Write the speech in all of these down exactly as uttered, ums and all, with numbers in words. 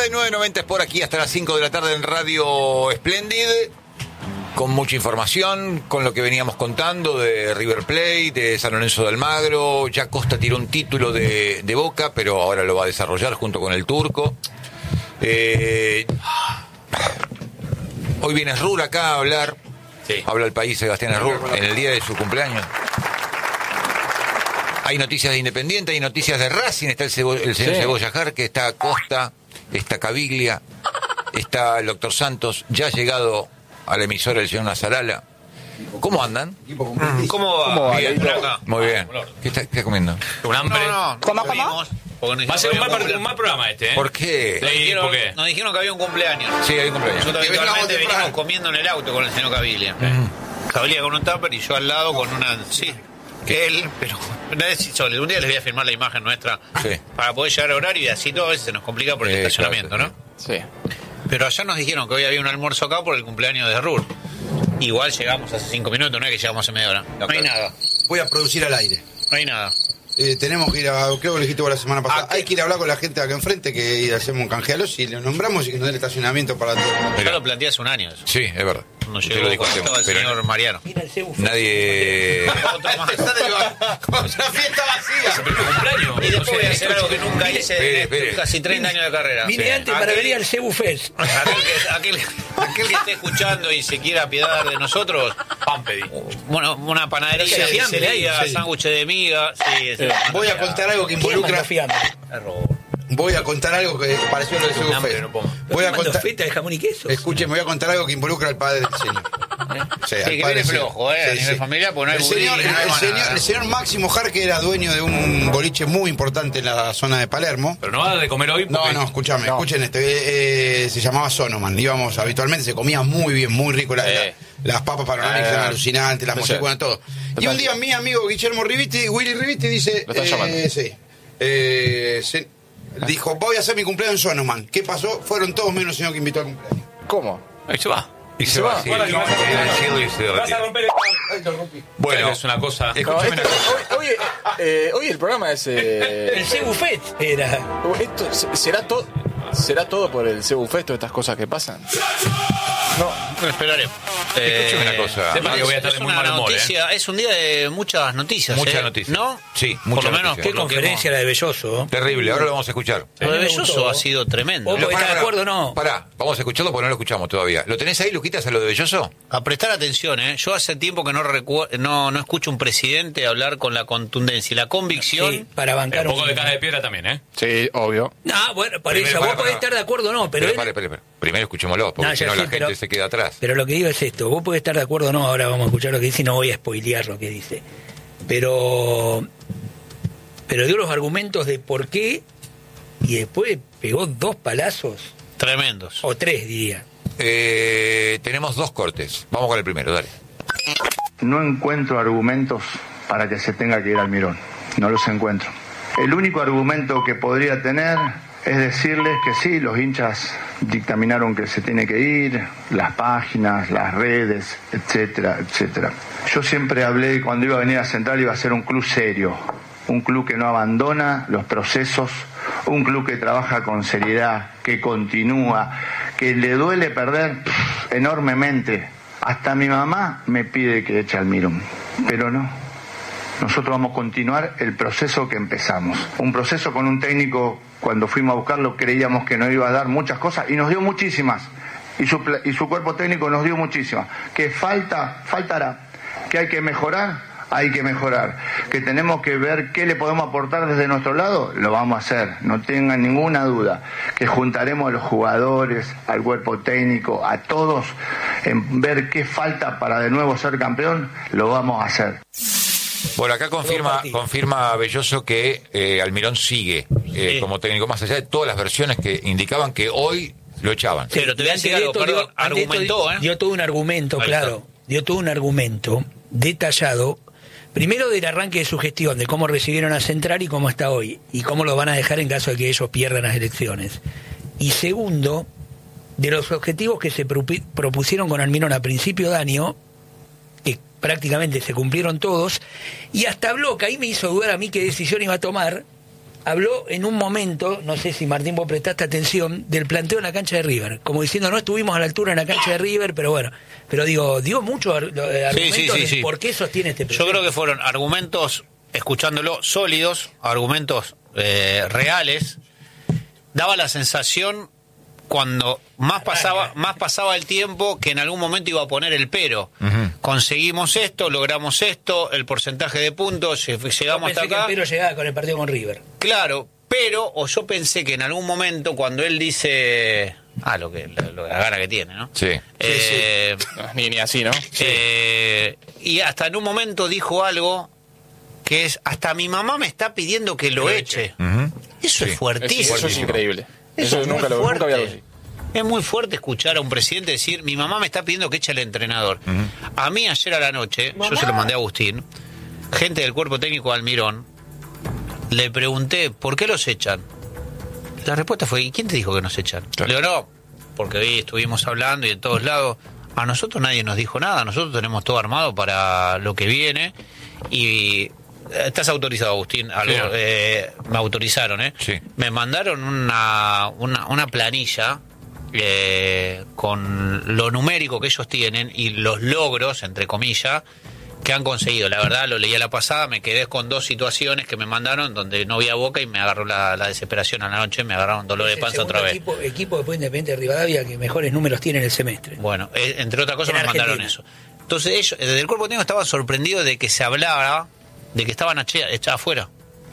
nueve noventa es por aquí hasta las cinco de la tarde en Radio Splendid, con mucha información, con lo que veníamos contando de River Plate, de San Lorenzo de Almagro. Ya Costa tiró un título de, de Boca, pero ahora lo va a desarrollar junto con el turco. Eh, hoy viene Rur acá a hablar. Sí. Habla el país Sebastián Rur en el día de su cumpleaños. Hay noticias de Independiente, hay noticias de Racing. Está el, Cebo, el señor sí. Cebolla Jarque, está Costa, está Caviglia, está el doctor Santos. Ya ha llegado a la emisora el señor Nazarala. ¿Cómo andan? Mm. ¿Cómo va? ¿Cómo va? Bien, acá. Muy bien. ¿Qué está, qué está comiendo? Un hambre. No, no. ¿Cómo, cómo? Va a ser un mal, un mal programa este, ¿eh? ¿Por qué? Nos dijeron, ¿Por qué? Nos dijeron que había un cumpleaños. Sí, hay un cumpleaños. Nosotros habitualmente venimos comiendo en el auto con el señor Caviglia. Uh-huh. Caviglia con un tupper y yo al lado con una... Sí. Que él, pero no es solo. Un día les voy a firmar la imagen nuestra sí. para poder llegar a horario y así todo a veces se nos complica por el eh, estacionamiento, claro, ¿no? Sí. Pero ayer nos dijeron que hoy había un almuerzo acá por el cumpleaños de Rur. Igual llegamos hace cinco minutos, no es que llegamos hace media hora. No, no hay nada. Voy a producir al aire. No hay nada. Eh, tenemos que ir a, creo que lo dijiste vos la semana pasada, ah, hay que ir a hablar con la gente acá enfrente, que ir a hacer un canjealos y le nombramos y que nos dé el estacionamiento para todo. Yo lo planteé hace un año eso. Sí, es verdad. No llegó lo dijo el señor Mariano. Mira el Cebu. Nadie... Con una fiesta vacía. Es el primer cumpleaños. Y después voy a hacer algo que nunca hice espere, espere. casi treinta años de carrera. Vine sí. antes para venir al Cebu Fest. Aquel que, aquel, aquel que esté escuchando y se quiera apiadar de nosotros, pan pedí. Bueno, una panadería, pizzería, sí. sándwiches de miga. Sí, sí. Voy a contar algo que involucra... Voy a contar algo que pareció lo de Cebu Fest. No voy a contar feta de jamón y queso. Escuchen, voy a contar algo que involucra al padre del señor. ¿Eh? Sí, sí que viene flojo, eh, sí, a nivel sí. familiar, pues no hay el señor, budín, no hay el, señor, el señor Máximo Jarque era dueño de un boliche muy importante en la zona de Palermo. Pero no va a de comer hoy. Porque... No, no, escúchame, no. escuchen este. Eh, eh, se llamaba Sonoman. Íbamos habitualmente, se comía muy bien, muy rico. La, eh. la, las papas panorámicas eh. eran alucinantes, las mochilas, bueno, todo. Y un día mi amigo Guillermo Riviti, Willy Riviti, dice. ¿Lo estás eh, llamando? Sí. Eh, se, dijo, voy a hacer mi cumpleaños en Sonoman. ¿Qué pasó? Fueron todos menos el señor que invitó al cumpleaños. ¿Cómo? Ahí se va. Y se, se va. Sí, bueno, vas a romper el... Ay, lo rompí. Bueno, es una cosa. Escúchame no, esto, hoy, hoy, eh, hoy el programa es. Eh, el Cebu Fest era. Esto, ¿será, to, ¿Será todo por el Cebu Fest, todas estas cosas que pasan? No, no esperaremos. Eh, Escúchame una cosa. Sepa que voy a estar de muy mal humor, noticia, ¿eh? Es un día de muchas noticias. Muchas ¿eh? noticias. ¿No? Sí, muchas por lo menos. Qué conferencia la de Belloso. Terrible, ahora lo vamos a escuchar. Sí. Lo de Belloso ha sido tremendo. ¿Vos podés estar de acuerdo o no? Pará, vamos a escucharlo porque no lo escuchamos todavía. ¿Lo tenés ahí, Luquitas, a lo de Belloso? A prestar atención, ¿eh? Yo hace tiempo que no recu- no, no escucho un presidente hablar con la contundencia y la convicción. Sí, para bancar un poco de cara de piedra también, ¿eh? Sí, obvio. No, bueno, por eso vos podés estar de acuerdo o no, pero. Pero, él... pare, pare, pare. Primero escuchémoslo, porque no, si no la gente se queda atrás. Pero lo que digo es esto, vos podés estar de acuerdo o no, ahora vamos a escuchar lo que dice y no voy a spoilear lo que dice. Pero. Pero dio los argumentos de por qué y después pegó dos palazos. Tremendos. O tres, diría. Eh, tenemos dos cortes. Vamos con el primero, dale. No encuentro argumentos para que se tenga que ir al Mirón. No los encuentro. El único argumento que podría tener es decirles que sí, los hinchas dictaminaron que se tiene que ir, las páginas, las redes, etcétera, etcétera. Yo siempre hablé cuando iba a venir a Central iba a ser un club serio, un club que no abandona los procesos, un club que trabaja con seriedad, que continúa, que le duele perder pff, enormemente. Hasta mi mamá me pide que eche al Mirón, pero no. Nosotros vamos a continuar el proceso que empezamos. Un proceso con un técnico, cuando fuimos a buscarlo, creíamos que nos iba a dar muchas cosas y nos dio muchísimas. Y su, y su cuerpo técnico nos dio muchísimas. Que falta, faltará. Que hay que mejorar, hay que mejorar. Que tenemos que ver qué le podemos aportar desde nuestro lado, lo vamos a hacer. No tengan ninguna duda. Que juntaremos a los jugadores, al cuerpo técnico, a todos, en ver qué falta para de nuevo ser campeón, lo vamos a hacer. Bueno, acá confirma confirma Belloso que eh, Almirón sigue eh, sí. como técnico, más allá de todas las versiones que indicaban que hoy lo echaban. Sí, pero te voy a decir algo, perdón, dio, argumentó, ¿eh? Dio todo un argumento, Ahí claro, está. dio todo un argumento detallado, primero del arranque de su gestión, de cómo recibieron a Central y cómo está hoy, y cómo lo van a dejar en caso de que ellos pierdan las elecciones. Y segundo, de los objetivos que se propusieron con Almirón a principio de año, que prácticamente se cumplieron todos, y hasta habló, que ahí me hizo dudar a mí qué decisión iba a tomar, habló en un momento, no sé si Martín vos prestaste atención, del planteo en la cancha de River, como diciendo no estuvimos a la altura en la cancha de River, pero bueno, pero digo, dio muchos ar argumentos sí, sí, sí, de sí. por qué sostiene este proyecto. Yo creo que fueron argumentos, escuchándolo, sólidos, argumentos eh, reales. Daba la sensación cuando más pasaba más pasaba el tiempo que en algún momento iba a poner el pero. Uh-huh. Conseguimos esto, logramos esto, el porcentaje de puntos, llegamos hasta acá. Que el pero llegaba con el partido con River. Claro, pero o yo pensé que en algún momento cuando él dice ah lo que lo, lo, la gana que tiene, ¿no? Sí. Eh, sí, sí. No, ni, ni así, ¿no? Eh, y hasta en un momento dijo algo que es hasta mi mamá me está pidiendo que lo eche. Uh-huh. Eso sí. es fuertísimo. Eso es increíble. Eso, Eso es nunca, lo, nunca había visto. Es muy fuerte escuchar a un presidente decir, mi mamá me está pidiendo que eche al entrenador. Uh-huh. A mí ayer a la noche, ¿Mamá? yo se lo mandé a Agustín, gente del cuerpo técnico de Almirón, le pregunté, ¿por qué los echan? La respuesta fue, ¿y quién te dijo que nos echan? Claro. Le digo, no, porque hoy estuvimos hablando y en todos lados, a nosotros nadie nos dijo nada, nosotros tenemos todo armado para lo que viene y... Estás autorizado, Agustín. Algo, sí. eh, me autorizaron, ¿eh? Sí. Me mandaron una, una, una planilla eh, con lo numérico que ellos tienen y los logros, entre comillas, que han conseguido. La verdad, lo leí a la pasada, me quedé con dos situaciones que me mandaron donde no había boca y me agarró la, la desesperación a la noche, me agarraron dolor de panza otra vez. Equipo, equipo después Independiente de Rivadavia que mechores números tiene en el semestre. Bueno, eh, entre otras cosas en me Argentina. mandaron eso. Entonces ellos, desde el cuerpo técnico estaban sorprendidos de que se hablara de que estaban echados afuera.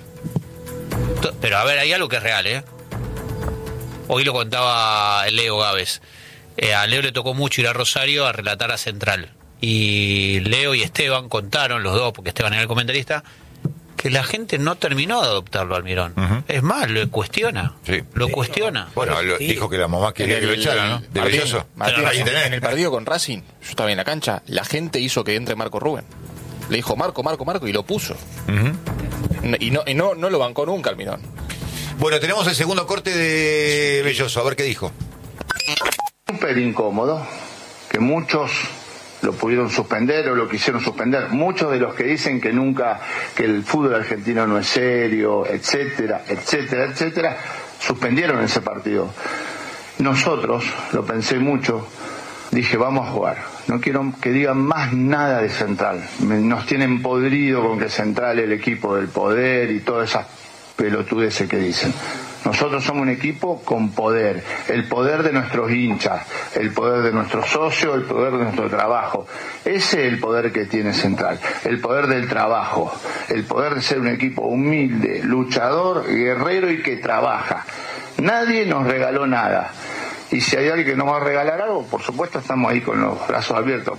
Pero a ver, hay algo que es real, ¿eh? Hoy lo contaba Leo Gávez. Eh, a Leo le tocó mucho ir a Rosario a relatar a Central. Y Leo y Esteban contaron, los dos, porque Esteban era el comentarista, que la gente no terminó de adoptarlo al Mirón. Uh-huh. Es más, lo cuestiona. Sí. Lo cuestiona. Bueno, lo, sí. dijo que la mamá quería el, que lo echara, ¿no? De Martín, Belloso. Martín, Martín, en el partido con Racing, yo estaba en la cancha, la gente hizo que entre Marco Rubén. Le dijo Marco, Marco, Marco y lo puso. Uh-huh. Y, no, y no, no lo bancó nunca al Mirón. Bueno, tenemos el segundo corte de Belloso, a ver qué dijo. Súper incómodo, que muchos lo pudieron suspender o lo quisieron suspender. Muchos de los que dicen que nunca, que el fútbol argentino no es serio, etcétera, etcétera, etcétera, suspendieron ese partido. Nosotros, lo pensé mucho, dije, vamos a jugar. No quiero que digan más nada de Central. Nos tienen podrido con que Central es el equipo del poder y todas esas pelotudeces que dicen. Nosotros somos un equipo con poder. El poder de nuestros hinchas, el poder de nuestros socios, el poder de nuestro trabajo. Ese es el poder que tiene Central. El poder del trabajo. El poder de ser un equipo humilde, luchador, guerrero y que trabaja. Nadie nos regaló nada. Y si hay alguien que nos va a regalar algo, por supuesto estamos ahí con los brazos abiertos.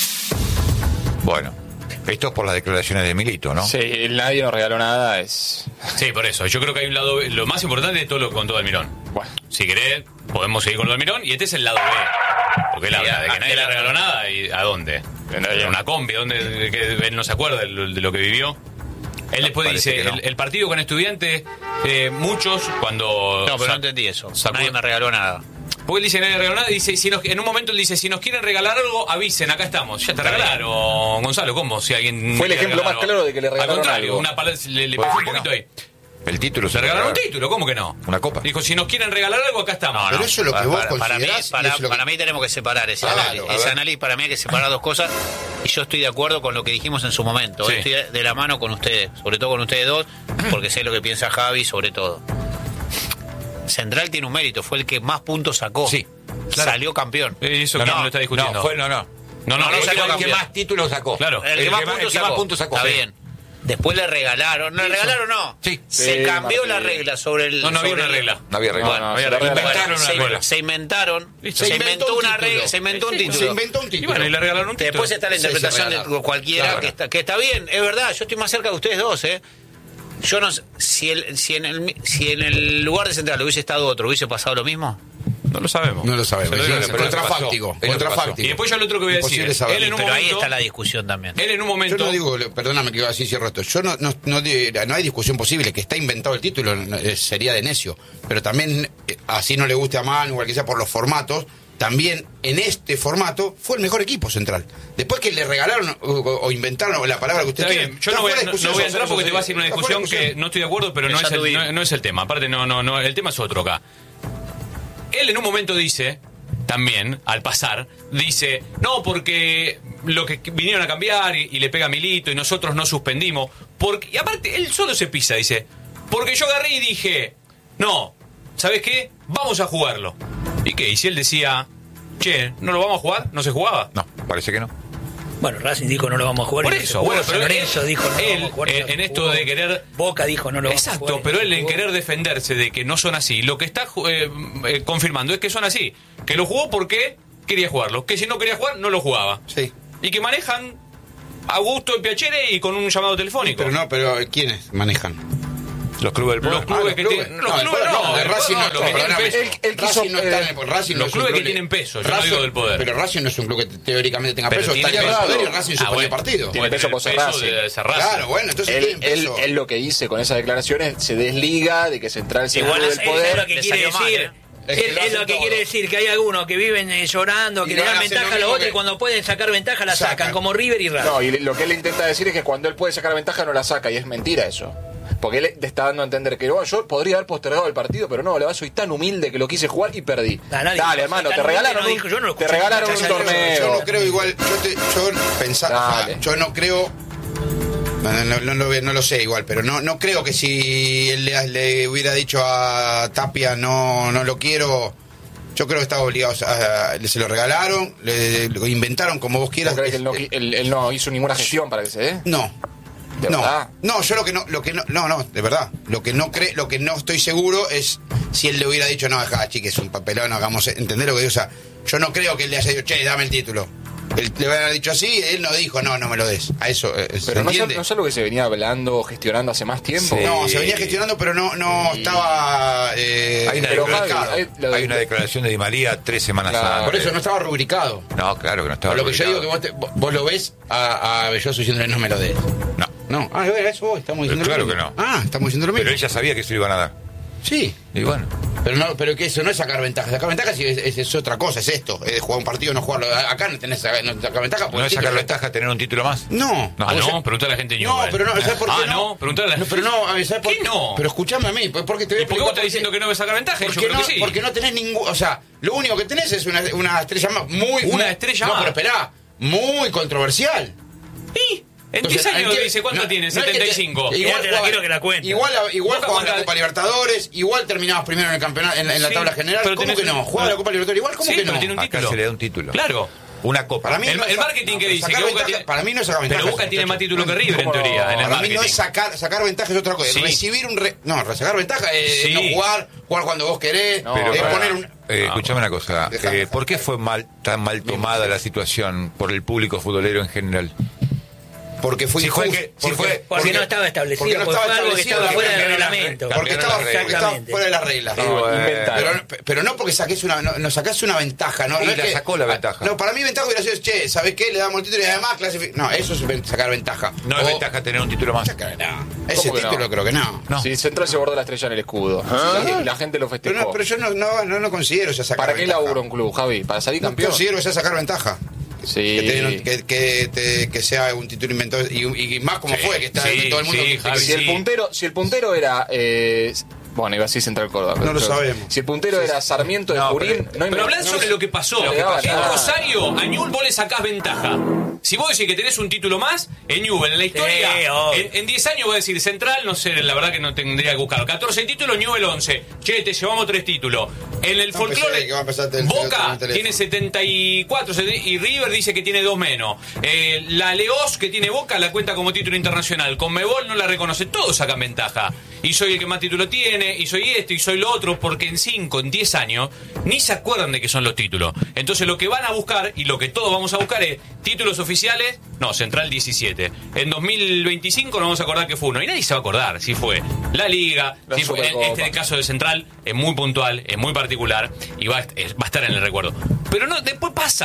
Bueno, esto es por las declaraciones de Milito, ¿no? Sí, nadie nos regaló nada, es... Sí, por eso. Yo creo que hay un lado... Lo más importante es todo lo que contó Almirón. Bueno. Si querés, podemos seguir con lo de Almirón y este es el lado B. Porque él habla de que nadie le regaló nada y ¿a dónde? En una combi, ¿dónde? Que él no se acuerda de lo, de lo que vivió. Él después Parece dice, no. el, el partido con Estudiantes, eh, muchos cuando... No, pero no entendí eso. Sacó... Nadie me regaló nada. Porque él dice, nadie regaló nada, y dice, si nos, en un momento él dice, si nos quieren regalar algo, avisen, acá estamos. Ya te regalaron, Gonzalo, ¿cómo? Si alguien fue el ejemplo más claro de que le regalaron Al contrario, algo. Una palabra, le, le pasó un poquito no. ahí. El título se regalaron un título, ¿cómo que no? Una copa. Dijo, si nos quieren regalar algo, acá estamos. No, pero no, eso es lo que para, vos para, considerás. Para mí, para, que... para mí tenemos que separar ese claro, análisis. Ese análisis para mí hay que separar dos cosas. Y yo estoy de acuerdo con lo que dijimos en su momento. Sí. Estoy de la mano con ustedes, sobre todo con ustedes dos, porque sé lo que piensa Javi sobre todo. Central tiene un mérito, fue el que más puntos sacó. Sí. Claro. Salió campeón. Eso no, que no, no lo está discutiendo. No, fue, no, no. No, no, no, no el, salió el que más títulos sacó. Claro. El, el, que, más puntos el que más puntos sacó. Está sí. bien. Después le regalaron. ¿No le regalaron no? Sí. Se sí, cambió Martín. la regla sobre el. No, no había una regla. No había regla. Bueno, no había regla. Inventaron una se, regla. se inventaron. Se, se inventó, inventó una título. regla. Se inventó un título. Se inventó un título. Y bueno, y le regalaron un título. Después está la interpretación sí, de cualquiera claro. que, está, que está bien. Es verdad, yo estoy más cerca de ustedes dos, ¿eh? Yo no sé. Si, el, si, en el, si en el lugar de Central hubiese estado otro, ¿hubiese pasado lo mismo? No lo sabemos. No lo sabemos. Lo es contrafáctico. contrafáctico. Y después yo lo otro que voy a decir. Él en un Pero momento, ahí está la discusión también. Él en un momento. Yo no digo, perdóname que así cierro esto. Yo no, no, no, no hay discusión posible. Que está inventado el título sería de necio. Pero también, así no le guste a Manu o al que sea por los formatos, también en este formato fue el mejor equipo Central. Después que le regalaron o, o inventaron la palabra que usted Está quiere. bien, yo no voy, a, no, no voy a entrar porque te vas a ir a una discusión que no estoy de acuerdo, pero no es, el, no, no es el tema. Aparte, no, no, no, el tema es otro acá. Él en un momento dice, también, al pasar, dice, no, porque lo que vinieron a cambiar y, y le pega a Milito y nosotros no suspendimos. Porque, y aparte, él solo se pisa, dice, porque yo agarré y dije, no, ¿sabes qué? Vamos a jugarlo. ¿Y qué? Y si él decía, che, ¿no lo vamos a jugar? ¿No se jugaba? No, parece que no. Bueno, Racing dijo no lo vamos a jugar. Por eso, bueno, pero Lorenzo él, dijo no él, lo vamos a jugar. en, en esto de querer... Boca dijo no lo vamos Exacto, a jugar. pero él en querer defenderse de que no son así, lo que está eh, eh, confirmando es que son así. Que lo jugó porque quería jugarlo. Que si no quería jugar, no lo jugaba. Sí. Y que manejan a gusto y piacere y con un llamado telefónico. Pero no, pero ¿quiénes manejan? Los clubes del poder. Los clubes Ah, los que clubes. tienen... No, Los el clubes poder no, no, el Racing poder no, los que tienen perdóname. peso. Él- él quiso, Racing no está en el- Racing no los es un clubes que club tienen peso, yo no Racing- digo del poder. Pero Racing no es un club que teóricamente tenga Pero peso, tiene estaría peso. poder y Racing Ah, suspendió bueno. partido. Tiene peso por ser Racing. de ser Racing. Claro, bueno, entonces Él, tienen él, peso. él lo que dice con esas declaraciones se desliga de que Central sea Igual el es, club del es poder. lo que le quiere salió mal, decir. ¿eh? Es que Él- lo es hacen lo que todo. quiere decir que hay algunos que viven eh, llorando, que Y le van dan a hacer ventaja lo a los mismo otros y que- cuando pueden sacar ventaja la sacan, Sacan. como River y Racing. No, y lo que él intenta decir es que cuando él puede sacar ventaja no la saca, y es mentira eso. Porque él te está dando a entender que bueno, yo podría haber postergado el partido, pero no, la verdad, soy tan humilde que lo quise jugar y perdí. Nah, nadie Dale, dijo, hermano, tan te humilde regalaron, no un, dijo, yo no lo te escuché, regalaron un muchacho, yo- torneo. Yo no creo igual, yo, te, yo pensaba, Dale. yo no creo, no, no, no, lo- no lo sé igual, pero no, no creo que si él le, le hubiera dicho a Tapia no, no lo quiero, yo creo que estaba obligado, a, se lo regalaron, le, lo inventaron como vos quieras. ¿Vos crees que él no, él- él no hizo ninguna gestión para que se dé? No. ¿De no, verdad? no, yo lo que no, lo que no, no, no, de verdad, lo que no creo, lo que no estoy seguro es si él le hubiera dicho, no, dejá, chique, es un papelón, hagamos, ¿entendés lo que digo? O sea, yo no creo que él le haya dicho, che, dame el título. Él le hubiera dicho así, él no dijo, no, no me lo des. A eso, eh, ¿se Pero no es, entiende? no es algo que se venía hablando, gestionando hace más tiempo. Sí. No, se venía gestionando, pero no, no estaba eh, Hay una, pero, declaración, Javi, hay- lo de- hay una declaración de Di María tres semanas Claro. antes. por eso no estaba rubricado. No, claro que no estaba Por lo que yo digo rubricado. que vos, te- vos- vos lo ves a, a Belloso diciéndole no me lo des. No, No, ah, a eso voy, estamos diciendo Claro lo mismo. que no. Ah, estamos diciendo lo mismo. pero ella sabía que se lo iban a dar. Sí. Y bueno, Pero no, pero que eso no es sacar ventaja. Sacar ventaja sí es, es, es otra cosa, es esto. Es jugar un partido, no jugarlo. Acá no tenés sacar, no sacar ventaja. ¿no porque es sí sacar que- ventaja tener un título más? No. No, Ah, O sea, no, preguntale a la gente de No, Newell. pero no, ¿sabes por qué Ah, no, preguntale a la No, pero no, a ver, ¿sabes por ¿Qué no? Pero escuchame a mí, pues, porque te voy a ¿Y por qué vos explicar estás diciendo que no me sacar ventaja? Yo Porque creo no, que sí. porque no tenés ningún. O sea, lo único que tenés es una, una estrella más muy. Una muy- estrella no, más. pero esperá, muy controversial. ¿Y? En Entonces, diez años ¿en qué- dice, ¿cuánto no, tiene? no es que te- setenta y cinco. Igual te la jugaba- quiero que la cuente. Igual, igual Boca jugabas la cuenta- Copa Libertadores, igual terminabas primero en el campeonato, en, en la Sí, tabla general. pero ¿Cómo tenés que no? un- Jugaba la Copa Libertadores igual, ¿cómo Sí, que pero no? tiene un Acá título. se le da un título. Claro. Una copa. Para mí El- no es el sa- marketing que no, dice sacar que Boca ventaja- tiene- para mí no es sacar Pero ventaja. Boca tiene muchachos. más título que River, en ¿Cómo no? teoría, en el Para mí marketing. no es sacar, sacar ventaja es otra cosa. Sí. Recibir un. Re- no, sacar ventaja es Sí. no jugar, jugar cuando vos querés, No, Pero es para- poner un. eh, escuchame una cosa. Dejá. eh, ¿Por qué fue mal, tan mal tomada la situación por el público futbolero en general? Porque fue Si fue injusto. que- si fue- Porque no estaba establecido, porque no porque estaba fue algo que establecido, estaba fuera porque del cambiaron las reglamento. reglas. Porque estaba, Cambiaron las porque estaba reglas. fuera de las reglas. Sí, bueno. inventaron. Pero, pero no porque saques una, no, no sacás una ventaja, ¿no? Y no es la que- sacó la ventaja. No, para mí ventaja hubiera sido, che, ¿sabés qué? Le damos el título y además clasific... No, eso es ven- sacar ventaja. No es O- ventaja tener un título más. Sacar- no. Ese ¿Cómo que título no? creo que no. No. Si Central se bordó la estrella en el escudo. Y la gente lo festejó. Pero, no, pero yo no, no, no, no considero ya sacar ¿Para qué ventaja. laburo un club, Javi? ¿Para salir No campeón? considero que sea sacar ventaja. Sí. Que, te- que, que, te- que sea un título inventado y, y más como Sí, fue, que está sí, todo el mundo. sí, que- Javi, Si el sí. puntero, si el puntero era eh, bueno, iba así Central Córdoba. No lo pero- sabemos. Si el puntero era Sarmiento de No, Jurín, pero- no hay Pero no- hablá no- sobre lo que pasó. Lo que pasa. En Rosario, a Newell vos le sacás ventaja. Si vos decís que tenés un título más, en Newell, en la historia, Sí, obvio. en, en diez años voy a decir Central, no sé, la verdad que no tendría que buscarlo. catorce títulos, Newell once. Che, te llevamos tres títulos. En el No, folclore, pensé que va a empezar el- Boca el teléfono. tiene setenta y cuatro y River dice que tiene dos menos. Eh, la Leos que tiene Boca la cuenta como título internacional. Conmebol no la reconoce. Todos sacan ventaja. Y soy el que más título tiene, y soy esto, y soy lo otro, porque en cinco, en diez años, ni se acuerdan de que son los títulos. Entonces lo que van a buscar, y lo que todos vamos a buscar es títulos oficiales, no, Central diecisiete. En dos mil veinticinco nos vamos a acordar que fue uno, y nadie se va a acordar si fue la Liga, La si fue, Supercopa. este caso de Central es muy puntual, es muy particular, y va, a- es- va a estar en el recuerdo. Pero no, después pasan,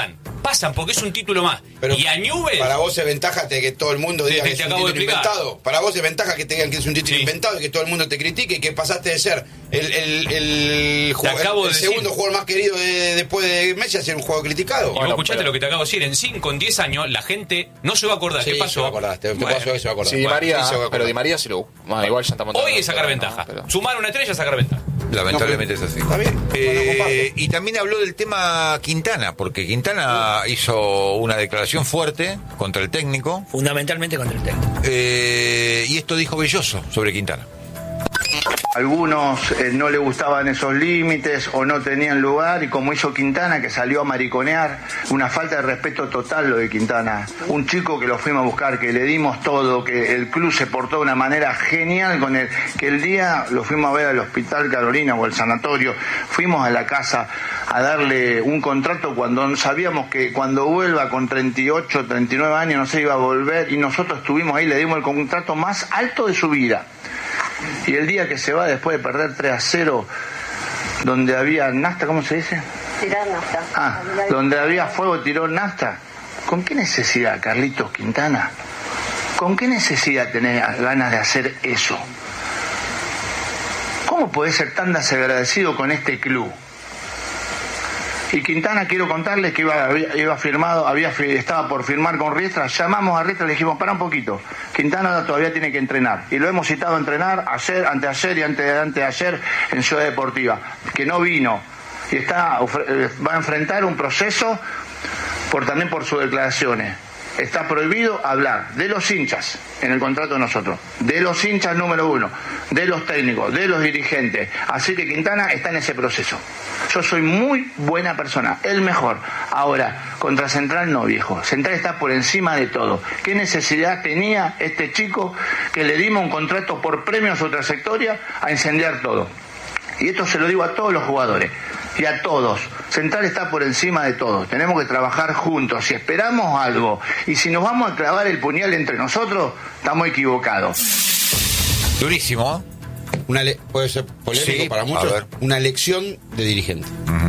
pasan porque es un título más. Pero y a Newell's, para vos es ventaja de que todo el mundo diga te, que te es un acabo de título explicar. inventado. Para vos es ventaja que te digan que es un título Sí. inventado y que todo el mundo te critique y que pasaste de ser el, el, el, jugador- acabo el de decir. segundo jugador más querido de- después de Messi a ser un jugador criticado. y vos escuchaste lo que te acabo de decir, en cinco, en diez años, la gente no se va a acordar. Sí, ¿Qué pasó? se va a acordar, te- te Bueno, pasó eso, se va a acordar. Sí, Di Bueno, María, sí, se va a acordar. pero Di María sí lo. Bueno, igual ya estamos. Hoy es sacar ventaja. No, pero- Sumar una estrella es sacar ventaja. Lamentablemente es así. Está bien, Eh, bueno, comparto. y también habló del tema Quintana, porque Quintana hizo una declaración fuerte contra el técnico. Fundamentalmente contra el técnico. Eh, y esto dijo Belloso sobre Quintana. Algunos eh, no le gustaban esos límites o no tenían lugar, y como hizo Quintana, que salió a mariconear, una falta de respeto total lo de Quintana. Un chico que lo fuimos a buscar, que le dimos todo, que el club se portó de una manera genial con él, que el día lo fuimos a ver al Hospital Carolina o al sanatorio, fuimos a la casa a darle un contrato cuando sabíamos que cuando vuelva con treinta y ocho, treinta y nueve años no se iba a volver, y nosotros estuvimos ahí, le dimos el contrato más alto de su vida. Y el día que se va después de perder tres a cero, donde había nafta, ¿cómo se dice? Tirar nafta. Ah, donde había fuego, tiró nafta. ¿Con qué necesidad, Carlitos Quintana? ¿Con qué necesidad tenés ganas de hacer eso? ¿Cómo podés ser tan desagradecido con este club? Y Quintana, quiero contarles que iba, había, iba firmado, había estaba por firmar con Riestra. Llamamos a Riestra y le dijimos, para un poquito, Quintana todavía tiene que entrenar. Y lo hemos citado a entrenar ayer, anteayer y ante, anteayer en Ciudad Deportiva, que no vino. Y está va a enfrentar un proceso por también por sus declaraciones. Está prohibido hablar de los hinchas en el contrato de nosotros, de los hinchas número uno, de los técnicos, de los dirigentes. Así que Quintana está en ese proceso. Yo soy muy buena persona, el mejor. Ahora, contra Central no, viejo. Central está por encima de todo. ¿Qué necesidad tenía este chico que le dimos un contrato por premio a su trayectoria a incendiar todo? Y esto se lo digo a todos los jugadores y a todos. Central está por encima de todo. Tenemos que trabajar juntos. Si esperamos algo y si nos vamos a clavar el puñal entre nosotros, estamos equivocados. Durísimo, ¿eh? Una le- puede ser polémico Sí, para a muchos, ver. una elección de dirigente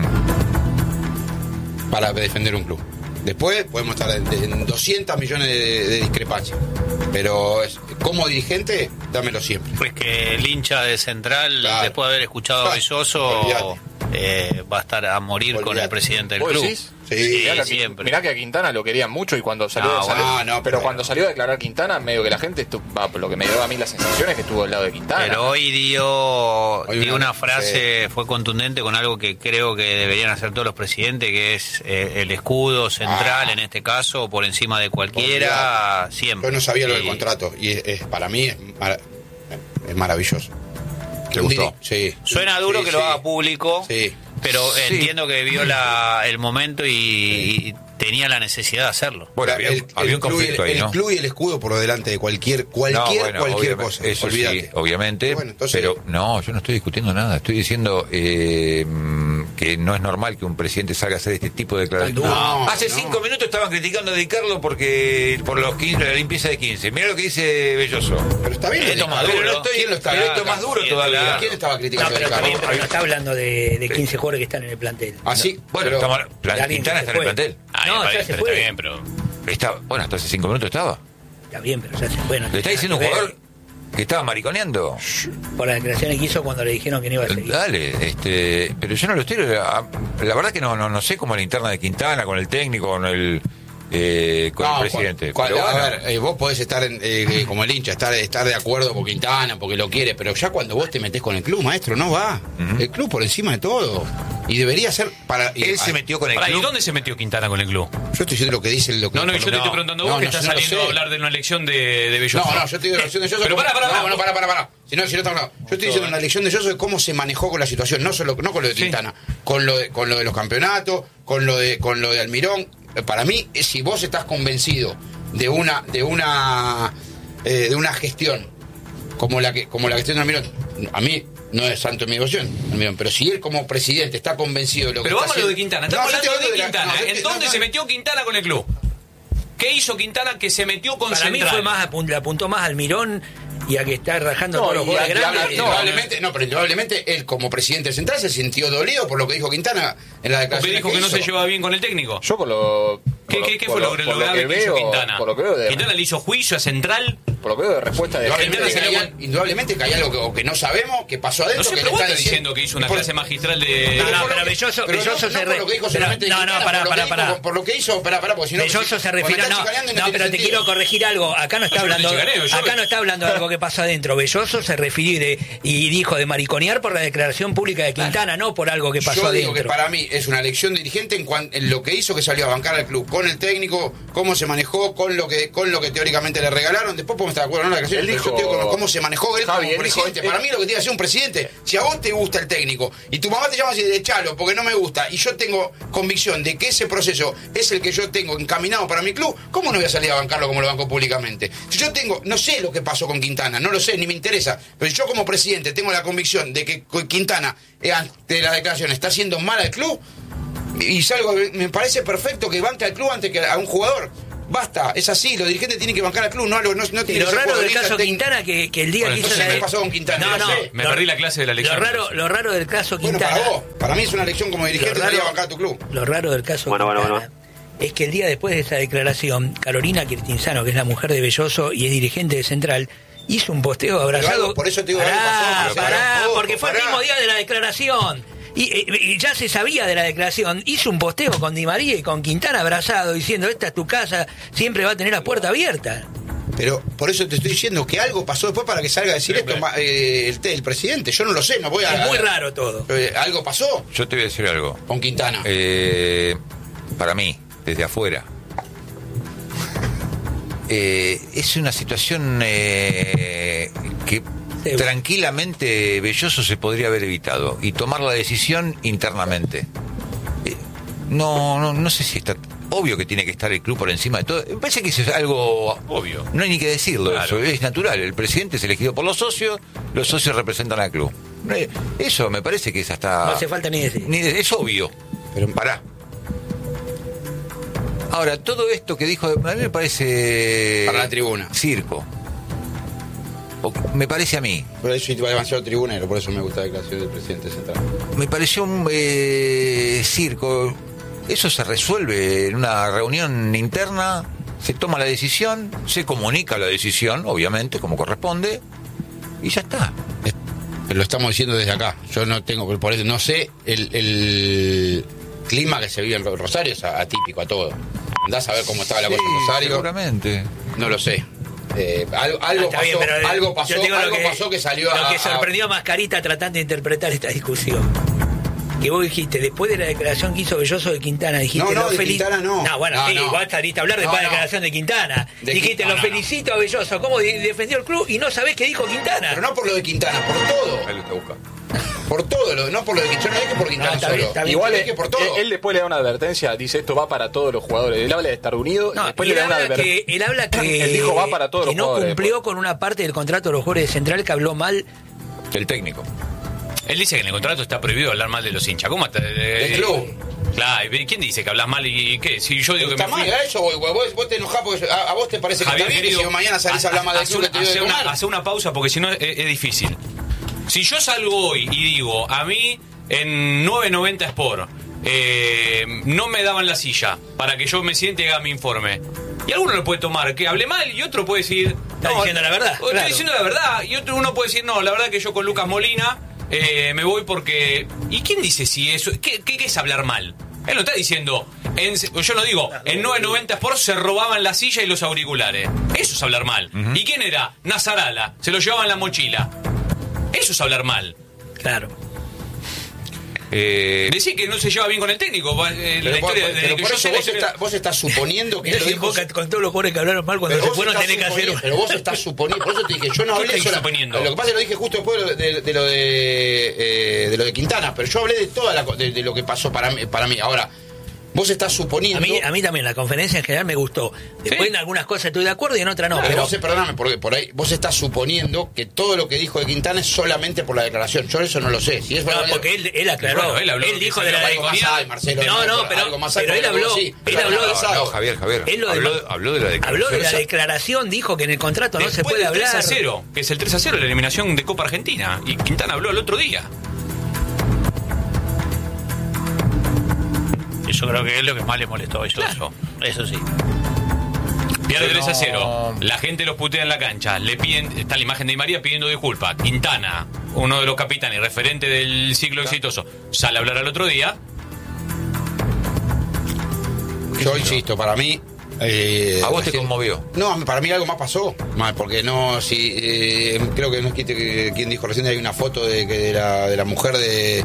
para defender un club. Después podemos estar en, en doscientos millones de, de discrepancias, pero es- como dirigente, dámelo siempre. Pues que el hincha de Central, Claro. después de haber escuchado a Belloso, Olvídate. eh, va a estar a morir con Olvídate. el presidente del ¿Vos club. decís? Sí, Mirá que a- siempre. Mirá que a Quintana lo querían mucho y cuando salió, No, de salió- bueno, no, pero pero- cuando salió a declarar Quintana, medio que la gente estu- va, por lo que me dio a mí la sensación es que estuvo al lado de Quintana. Pero hoy dio, Hoy dio una- una frase, fue contundente con algo que creo que deberían hacer todos los presidentes, que es eh, el escudo central, Ah. en este caso, por encima de cualquiera, Olvídate. siempre. Yo no sabía lo del Y- contrato y es, es- para mí es, mara- es maravilloso. ¿Te Un gustó? diri- Sí. Suena duro Sí, que lo sí. haga público, Sí. pero Sí. entiendo que vio la, el momento y, y tenía la necesidad de hacerlo. Bueno, O sea, había, el, había el un club y conflicto el, ahí, el ¿no? club y el escudo por delante de cualquier cualquier No, bueno, cualquier obviamente, cosa. Eso Olvídate. sí, obviamente. Bueno, entonces- pero no, yo no estoy discutiendo nada. Estoy diciendo eh, mm, que no es normal que un presidente salga a hacer este tipo de declaraciones. No, Hace no. cinco minutos estaban criticando a Di Carlo porque por los quince, la limpieza de quince. Mira lo que dice Belloso. Pero está bien. Esto lo más de- duro. Pero no estoy, ¿Quién lo está pero esto es acá? más duro Sí, todavía. claro. ¿Quién estaba No, criticando pero, a Di Carlo? pero- pero no está hablando de, de quince jugadores que están en el plantel. Ah, sí. Bueno, pero- estamos, plan- de alguien Quintana que está se en el fue. plantel. Ah, No, está ya bien, se pero fue. está bien, pero... Está, bueno, hasta hace cinco minutos estaba. Está bien, pero ya se fue. no Le tiene está nada diciendo un que ver. jugador que estaba mariconeando. Por las declaraciones que hizo cuando le dijeron que no iba a seguir. Dale, este, pero yo no lo estoy. La, la verdad que no, no, no sé cómo es la interna de Quintana, con el técnico, con el, eh, con No, el presidente. cual- Pero a bueno, ver, eh, vos podés estar en, eh, como el hincha, estar, estar de acuerdo con Quintana porque lo quiere, pero ya cuando vos te metés con el club, maestro, no va. El club por encima de todo. Y debería ser para. y- él se ah, metió con el Pará, ¿y club. dónde se metió Quintana con el club? Yo estoy diciendo lo que dice el doctor. No, no, yo te estoy preguntando a vos no, que no, estás yo no saliendo sé. a hablar de una elección de, de Belloso. No, no, yo te digo la elección de Yoso. Pero como- para, para, No, no, para, para, para. Si no, si no estamos hablando. Yo estoy diciendo una elección de Yoso de cómo se manejó con la situación, no solo no con lo de Sí. Quintana, con lo de, con lo de los campeonatos, con lo de, con lo de Almirón. Eh, Para mí, eh, si vos estás convencido de una, de una, eh, de una gestión como la que, como la gestión de Almirón, a mí no es santo en mi devoción, Almirón, pero si él como presidente está convencido de lo que Pero está vamos a lo de haciendo- Quintana. No, Estamos yo estoy hablando de la- Quintana. no, yo ¿En estoy- dónde no, se no. metió Quintana con el club? ¿Qué hizo Quintana que se metió con Para mí Central? fue más, apun- le apuntó más al Mirón y a que está rajando no, todos los jugadores grandes. No, indudablemente, no, pero indudablemente él como presidente central se sintió dolido por lo que dijo Quintana en la declaración. ¿Porque dijo que, que no se lleva bien con el técnico? Yo por lo... ¿Qué, por qué, qué por fue lo, lo, lo, lo que, que hizo veo, Quintana? Por lo que veo de, Quintana le hizo juicio a Central. Por lo que veo de respuesta de indudablemente, gente. que hay, indudablemente que hay algo que, o que no sabemos que pasó adentro. No sé, que pero le vos están estás diciendo que hizo una por, clase magistral de... No, no, pero Belloso, pero Belloso no, se no re... por lo que dijo solamente No, no, Quintana, pará, por lo pará, que pará. dijo, por lo que hizo, pará, pará, porque si no... Belloso si, se refiere... No, no, pero te quiero corregir algo. Acá no está yo no hablando... te chicaneo, yo- Acá no está hablando de algo que pasó adentro. Belloso se refiere y dijo de mariconear por la declaración pública de Quintana, no por algo que pasó Yo adentro. digo que para mí es una elección dirigente en, cuan, en lo que hizo que salió a bancar al club, con el técnico, cómo se manejó, con lo que con lo que teóricamente le regalaron. Después podemos estar de acuerdo en la declaración, Él pero dijo- yo te digo con cómo se manejó él Javi, como él dijo- presidente. él- Para mí lo que tiene que hacer un presidente, si a vos te gusta el técnico y tu mamá te llama así de echalo porque no me gusta y yo tengo convicción de que ese proceso es el que yo tengo encaminado para mi club, ¿cómo no voy a salir a bancarlo como lo banco públicamente? Si yo tengo, no sé lo que pasó con Quintana, no lo sé, ni me interesa, pero si yo como presidente tengo la convicción de que Quintana, eh, ante la declaración, está haciendo mal al club, y salgo, me parece perfecto que banque al club antes que a un jugador. Basta, es así, los dirigentes tienen que bancar al club, no, no, no Y tiene lo que ser raro del futbolista, caso técnico. Quintana que, que el día Bueno, que hizo entonces, la... ¿qué pasó con Quintana? No, No no, sé. Me lo- perdí la clase de la Lo elección. raro, lo raro del caso Bueno, Quintana... para vos, para mí es una elección como dirigente, Lo salir a raro- bancar a tu club. Lo raro del caso Bueno, bueno, Quintana es que el día después de esa declaración, Carolina Cristinzano, que es la mujer de Belloso y es dirigente de Central, hizo un posteo abrazado. algo- por eso te digo, pará, algo pasó, pero pará, pará, porque fue pará. el mismo día de la declaración. Y, y- y ya se sabía de la declaración. Hizo un posteo con Di María y con Quintana abrazado, diciendo, esta es tu casa, siempre va a tener la puerta abierta. Pero por eso te estoy diciendo que algo pasó después para que salga a decir esto ma- eh, el, el presidente. Yo no lo sé, no voy a... Es muy raro todo. Eh, algo pasó Yo te voy a decir algo. con Quintana. Eh, para mí, desde afuera, eh, es una situación eh, que Sí. tranquilamente Belloso se podría haber evitado y tomar la decisión internamente. Eh, no, no, no sé si está... Obvio que tiene que estar el club por encima de todo. Me parece que eso es algo Obvio. No hay ni que decirlo, Claro. eso es natural. El presidente es elegido por los socios, los socios representan al club. Eh, Eso me parece que es hasta... No hace falta ni decir. Ni de- es obvio. Pero pará. Ahora, todo esto que dijo, a mí me parece... Para la tribuna. Circo. O- me parece a mí. Por eso iba demasiado tribunero, por eso me gusta la declaración del presidente central. Me pareció un eh, circo. Eso se resuelve en una reunión interna, se toma la decisión, se comunica la decisión, obviamente, como corresponde, y ya está. Lo estamos diciendo desde acá. Yo no tengo, por eso no sé el, el clima que se vive en Rosario, es atípico a todo. Andás a ver cómo estaba la cosa en Sí, Rosario. seguramente. No lo sé. Eh, algo algo, Está pasó, bien, pero, algo yo pasó, te digo lo algo pasó que salió Lo a, que a- sorprendió a Mascarita tratando de interpretar esta discusión. Que vos dijiste, después de la declaración que hizo Belloso de Quintana, dijiste... No, no, lo de feliz- Quintana no. No, bueno, No, sí, no. igual saliste a hablar No, después de la no. declaración de Quintana. De dijiste, Quintana, lo no. felicito a Belloso, cómo de- defendió el club y no sabés qué dijo Quintana. Pero no por lo de Quintana, por todo. Ahí lo está buscando. Por todo, lo, no por lo de Quintana, no es que por Quintana No, está solo. bien, está bien. Igual es él, que por todo. él- él después le da una advertencia, dice esto va para todos los jugadores. Él habla de estar unido y No, después y le él, da una habla que, advertencia. él habla que, Él dijo, va para todos que los no jugadores cumplió después. con una parte del contrato de los jugadores de Central que habló mal. El técnico. Él dice que en el contrato está prohibido hablar mal de los hinchas. ¿Cómo está? Eh, Del club. Claro, ¿y quién dice que hablas mal y, y qué? Si yo digo que Está me fui... mal, a eso voy, güey. Vos, vos te enojás porque a, a vos te parece que Javier, está bien querido, que si mañana salís a hablar más del hace club que una, te dio de hace una- comer. hace una pausa porque si no es, es difícil. Si yo salgo hoy y digo, a mí en nueve noventa Sport eh, no me daban la silla para que yo me siente y haga mi informe. Y alguno lo puede tomar que hable mal y otro puede decir... Está diciendo la verdad, Estoy claro. diciendo la verdad. Y otro uno puede decir, no, la verdad que yo con Lucas Molina eh, me voy porque... ¿Y quién dice si eso? ¿Qué, qué, qué es hablar mal? Él no está diciendo... En, yo no digo, en nueve noventa Sport se robaban la silla y los auriculares. Eso es hablar mal. ¿Y quién era? Nazarala. Se lo llevaban en la mochila. Eso es hablar mal. Claro. Eh, Decir que no se lleva bien con el técnico. eh, Pero la por, historia, desde pero que por yo eso sé la vos, historia- está- vos estás suponiendo que Mira lo si dijo... Boca, con todos los jugadores que hablaron mal cuando Pero se vos, fueron estás tenés que hacer... suponiendo, pero vos estás suponiendo, por eso te dije, yo no ¿Qué hablé estoy sola- suponiendo? Lo que pasa es que lo dije justo después de, lo de- de lo de eh, de lo de Quintana, pero yo hablé de toda la, co- de, de lo que pasó para mí, para mí. Ahora, Vos estás suponiendo... A mí, a mí también, la conferencia en general me gustó. Después ¿Sí? en algunas cosas estoy de acuerdo y en otras no. Pero, Pero vos, perdóname, porque por ahí vos estás suponiendo que todo lo que dijo de Quintana es solamente por la declaración. Yo eso no lo sé. Si es no, por la- porque él, él aclaró. Bueno, él habló él que dijo se de la llama algo más declaración. hay, Marcelo. No, no, pero, algo más hay, pero él porque habló, sí, él pero habló, no, No, Javier, Javier. Él lo habló, de- habló de la declaración. habló de la esa. declaración, dijo que en el contrato no se Después puede del tres hablar. a cero, que es el tres a cero de la eliminación de Copa Argentina. Y Quintana habló el otro día. Yo creo que es lo que más le molestó a Belloso. Eso sí. Pierde Yo tres a no- cero. La gente los putea en la cancha. Le piden, está la imagen de Di María pidiendo disculpas. Quintana, uno de los capitanes, referente del ciclo exitoso, sale a hablar al otro día. Yo insisto, para mí... eh, ¿A vos te recién- conmovió? No, para mí algo más pasó. Mal, porque no, si eh, creo que no es quien, que- quien dijo recién, hay una foto de, que de, la, de la mujer de,